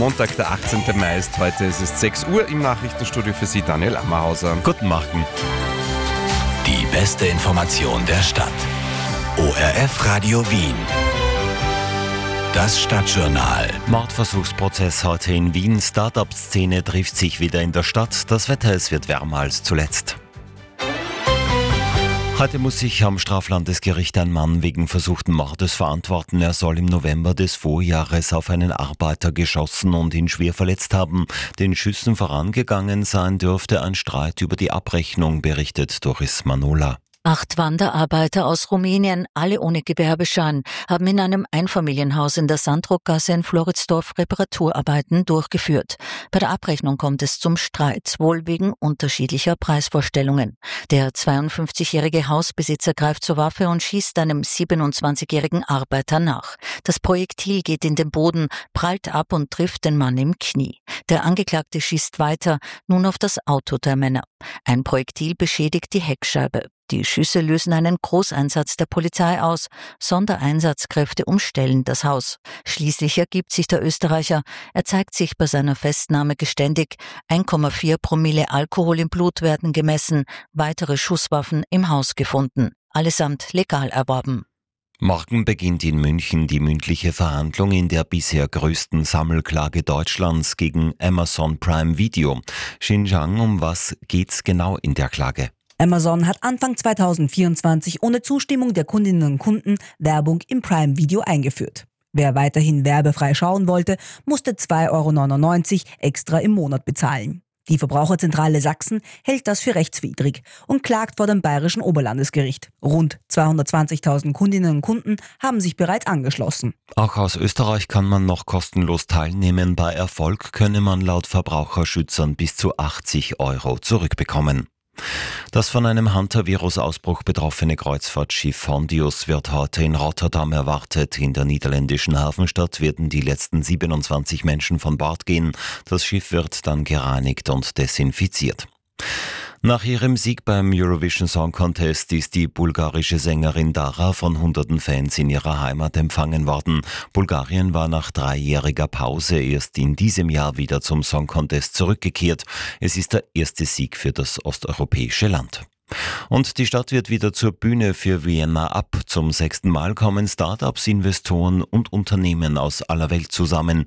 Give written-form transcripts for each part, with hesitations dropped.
Montag, der 18. Mai ist heute. Es ist 6 Uhr im Nachrichtenstudio für Sie, Daniel Ammerhauser. Guten Morgen. Die beste Information der Stadt. ORF Radio Wien. Das Stadtjournal. Mordversuchsprozess heute in Wien. Start-up-Szene trifft sich wieder in der Stadt. Das Wetter, es wird wärmer als zuletzt. Heute muss sich am Straflandesgericht ein Mann wegen versuchten Mordes verantworten. Er soll im November des Vorjahres auf einen Arbeiter geschossen und ihn schwer verletzt haben. Den Schüssen vorangegangen sein dürfte ein Streit über die Abrechnung, berichtet Doris Manola. 8 Wanderarbeiter aus Rumänien, alle ohne Gewerbeschein, haben in einem Einfamilienhaus in der Sandrockgasse in Floridsdorf Reparaturarbeiten durchgeführt. Bei der Abrechnung kommt es zum Streit, wohl wegen unterschiedlicher Preisvorstellungen. Der 52-jährige Hausbesitzer greift zur Waffe und schießt einem 27-jährigen Arbeiter nach. Das Projektil geht in den Boden, prallt ab und trifft den Mann im Knie. Der Angeklagte schießt weiter, nun auf das Auto der Männer. Ein Projektil beschädigt die Heckscheibe. Die Schüsse lösen einen Großeinsatz der Polizei aus. Sondereinsatzkräfte umstellen das Haus. Schließlich ergibt sich der Österreicher. Er zeigt sich bei seiner Festnahme geständig. 1,4 Promille Alkohol im Blut werden gemessen. Weitere Schusswaffen im Haus gefunden. Allesamt legal erworben. Morgen beginnt in München die mündliche Verhandlung in der bisher größten Sammelklage Deutschlands gegen Amazon Prime Video. Xinjiang, um was geht's genau in der Klage? Amazon hat Anfang 2024 ohne Zustimmung der Kundinnen und Kunden Werbung im Prime Video eingeführt. Wer weiterhin werbefrei schauen wollte, musste 2,99 € extra im Monat bezahlen. Die Verbraucherzentrale Sachsen hält das für rechtswidrig und klagt vor dem Bayerischen Oberlandesgericht. Rund 220.000 Kundinnen und Kunden haben sich bereits angeschlossen. Auch aus Österreich kann man noch kostenlos teilnehmen. Bei Erfolg könne man laut Verbraucherschützern bis zu 80 € zurückbekommen. Das von einem Hantavirus-Ausbruch betroffene Kreuzfahrtschiff Hondius wird heute in Rotterdam erwartet. In der niederländischen Hafenstadt werden die letzten 27 Menschen von Bord gehen. Das Schiff wird dann gereinigt und desinfiziert. Nach ihrem Sieg beim Eurovision Song Contest ist die bulgarische Sängerin Dara von hunderten Fans in ihrer Heimat empfangen worden. Bulgarien war nach 3-jähriger Pause erst in diesem Jahr wieder zum Song Contest zurückgekehrt. Es ist der erste Sieg für das osteuropäische Land. Und die Stadt wird wieder zur Bühne für Vienna ab. Zum 6. Mal kommen Start-ups, Investoren und Unternehmen aus aller Welt zusammen.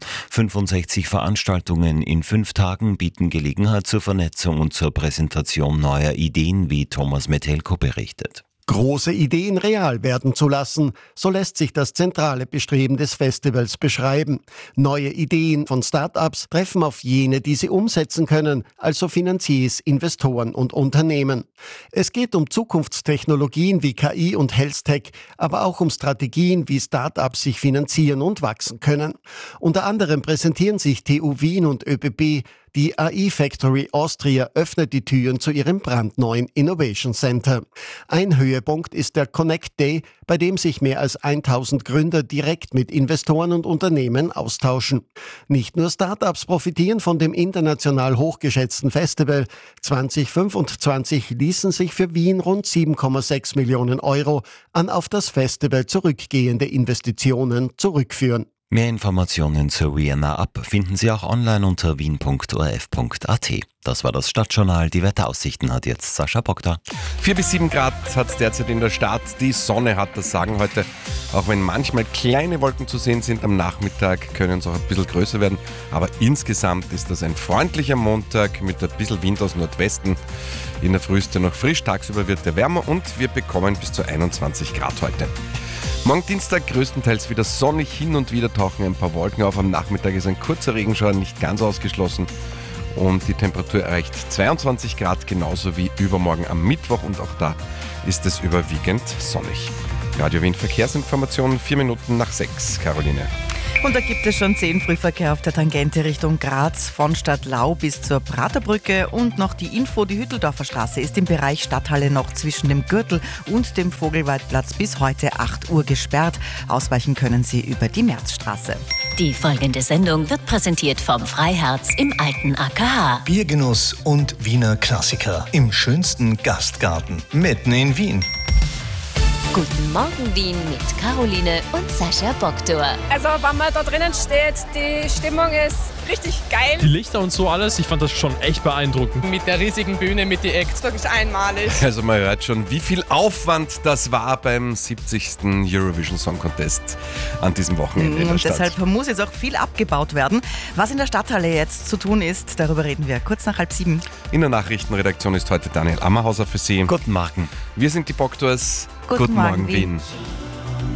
65 Veranstaltungen in 5 Tagen bieten Gelegenheit zur Vernetzung und zur Präsentation neuer Ideen, wie Thomas Metelko berichtet. Große Ideen real werden zu lassen, so lässt sich das zentrale Bestreben des Festivals beschreiben. Neue Ideen von Start-ups treffen auf jene, die sie umsetzen können, also Finanziers, Investoren und Unternehmen. Es geht um Zukunftstechnologien wie KI und Health-Tech, aber auch um Strategien, wie Start-ups sich finanzieren und wachsen können. Unter anderem präsentieren sich TU Wien und ÖBB. Die AI Factory Austria öffnet die Türen zu ihrem brandneuen Innovation Center. Ein Höhepunkt ist der Connect Day, bei dem sich mehr als 1000 Gründer direkt mit Investoren und Unternehmen austauschen. Nicht nur Startups profitieren von dem international hochgeschätzten Festival. 2025 ließen sich für Wien rund 7,6 Millionen € an auf das Festival zurückgehende Investitionen zurückführen. Mehr Informationen zur Vienna Up finden Sie auch online unter wien.orf.at. Das war das Stadtjournal. Die Wetteraussichten hat jetzt Sascha Bogda. 4 bis 7 Grad hat es derzeit in der Stadt. Die Sonne hat das Sagen heute. Auch wenn manchmal kleine Wolken zu sehen sind, am Nachmittag können es auch ein bisschen größer werden. Aber insgesamt ist das ein freundlicher Montag mit ein bisschen Wind aus Nordwesten. In der Früh ist er noch frisch, tagsüber wird er wärmer und wir bekommen bis zu 21 Grad heute. Morgen Dienstag größtenteils wieder sonnig, hin und wieder tauchen ein paar Wolken auf. Am Nachmittag ist ein kurzer Regenschauer nicht ganz ausgeschlossen und die Temperatur erreicht 22 Grad, genauso wie übermorgen am Mittwoch und auch da ist es überwiegend sonnig. Radio Wien Verkehrsinformationen, 4 Minuten nach 6. Caroline. Und da gibt es schon 10 Frühverkehr auf der Tangente Richtung Graz, von Stadtlau bis zur Praterbrücke. Und noch die Info, die Hütteldorfer Straße ist im Bereich Stadthalle noch zwischen dem Gürtel und dem Vogelwaldplatz bis heute 8 Uhr gesperrt. Ausweichen können Sie über die Märzstraße. Die folgende Sendung wird präsentiert vom Freiherz im alten AKH. Biergenuss und Wiener Klassiker im schönsten Gastgarten mitten in Wien. Guten Morgen Wien mit Caroline und Sascha Boktor. Also wenn man da drinnen steht, die Stimmung ist richtig geil. Die Lichter und so alles, ich fand das schon echt beeindruckend. Mit der riesigen Bühne, mit den Acts, wirklich einmalig. Also man hört schon, wie viel Aufwand das war beim 70. Eurovision Song Contest an diesem Wochenende in der Und Stadt. deshalb muss jetzt auch viel abgebaut werden. Was in der Stadthalle jetzt zu tun ist, darüber reden wir kurz nach 6:30. In der Nachrichtenredaktion ist heute Daniel Ammerhauser für Sie. Guten Morgen. Wir sind die Boktors. Guten Morgen, Wien.